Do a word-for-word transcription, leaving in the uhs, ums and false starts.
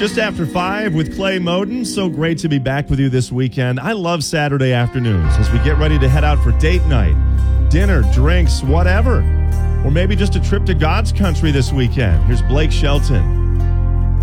Just after five with Clay Moden. So great to be back with you this weekend. I love Saturday afternoons as we get ready to head out for date night, dinner, drinks, whatever. Or maybe just a trip to God's country this weekend. Here's Blake Shelton.